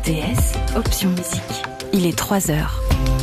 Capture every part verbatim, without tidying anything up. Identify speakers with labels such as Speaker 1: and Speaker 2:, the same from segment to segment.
Speaker 1: T S, option musique. Il est trois heures.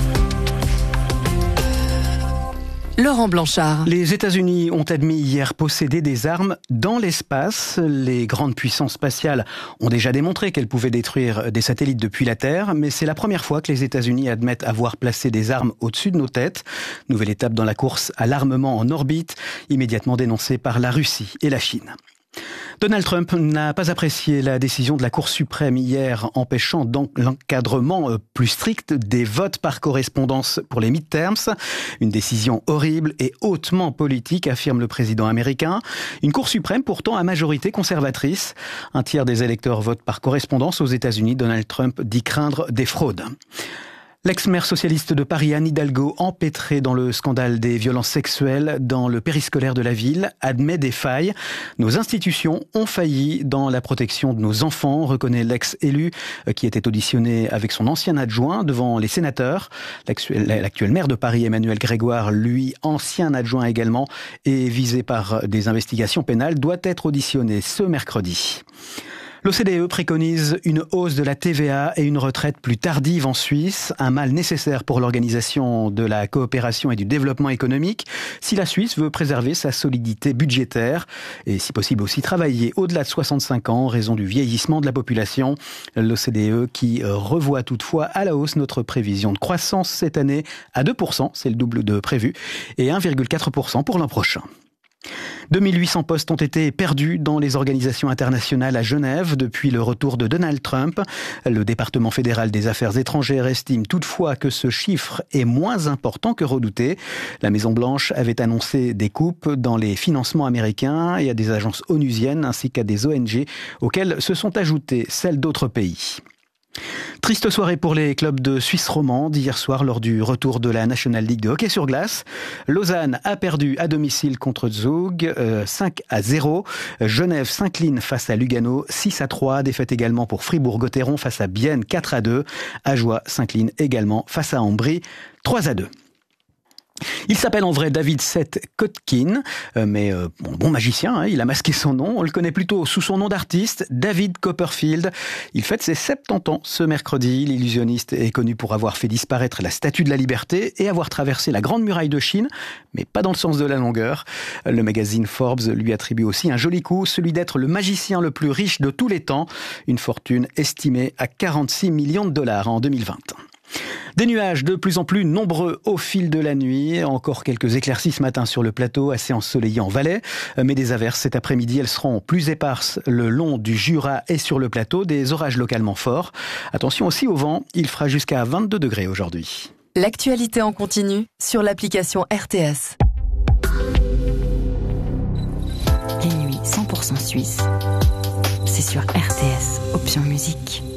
Speaker 1: Laurent Blanchard.
Speaker 2: Les États-Unis ont admis hier posséder des armes dans l'espace. Les grandes puissances spatiales ont déjà démontré qu'elles pouvaient détruire des satellites depuis la Terre, mais c'est la première fois que les États-Unis admettent avoir placé des armes au-dessus de nos têtes. Nouvelle étape dans la course à l'armement en orbite, immédiatement dénoncée par la Russie et la Chine. Donald Trump n'a pas apprécié la décision de la Cour suprême hier empêchant donc l'encadrement plus strict des votes par correspondance pour les midterms. Une décision horrible et hautement politique, affirme le président américain. Une Cour suprême pourtant à majorité conservatrice. Un tiers des électeurs votent par correspondance aux États-Unis. Donald Trump dit craindre des fraudes. L'ex-maire socialiste de Paris, Anne Hidalgo, empêtrée dans le scandale des violences sexuelles dans le périscolaire de la ville, admet des failles. Nos institutions ont failli dans la protection de nos enfants, reconnaît l'ex-élu qui était auditionné avec son ancien adjoint devant les sénateurs. L'actuel, l'actuel maire de Paris, Emmanuel Grégoire, lui, ancien adjoint également, et visé par des investigations pénales, doit être auditionné ce mercredi. L'O C D E préconise une hausse de la T V A et une retraite plus tardive en Suisse, un mal nécessaire pour l'organisation de la coopération et du développement économique, si la Suisse veut préserver sa solidité budgétaire et si possible aussi travailler au-delà de soixante-cinq ans en raison du vieillissement de la population. L'O C D E qui revoit toutefois à la hausse notre prévision de croissance cette année à deux pour cent, c'est le double de prévu, et un virgule quatre pour cent pour l'an prochain. deux mille huit cents postes ont été perdus dans les organisations internationales à Genève depuis le retour de Donald Trump. Le département fédéral des affaires étrangères estime toutefois que ce chiffre est moins important que redouté. La Maison-Blanche avait annoncé des coupes dans les financements américains et à des agences onusiennes ainsi qu'à des O N G auxquelles se sont ajoutées celles d'autres pays. Triste soirée pour les clubs de Suisse romande hier soir lors du retour de la National League de hockey sur glace. Lausanne a perdu à domicile contre Zug euh, cinq à zéro. Genève s'incline face à Lugano six à trois. Défaite également pour Fribourg-Gotteron face à Bienne quatre à deux. Ajoie s'incline également face à Ambry trois à deux. Il s'appelle en vrai David Seth Kotkin, mais euh, bon, bon magicien, hein, il a masqué son nom. On le connaît plutôt sous son nom d'artiste, David Copperfield. Il fête ses soixante-dix ans ce mercredi. L'illusionniste est connu pour avoir fait disparaître la Statue de la Liberté et avoir traversé la Grande Muraille de Chine, mais pas dans le sens de la longueur. Le magazine Forbes lui attribue aussi un joli coup, celui d'être le magicien le plus riche de tous les temps. Une fortune estimée à quarante-six millions de dollars en deux mille vingt. Des nuages de plus en plus nombreux au fil de la nuit. Encore quelques éclaircies ce matin sur le plateau, assez ensoleillé en Valais. Mais des averses cet après-midi, elles seront plus éparses le long du Jura et sur le plateau. Des orages localement forts. Attention aussi au vent, il fera jusqu'à vingt-deux degrés aujourd'hui.
Speaker 1: L'actualité en continu sur l'application R T S. Les nuits cent pour cent suisses, c'est sur R T S, option musique.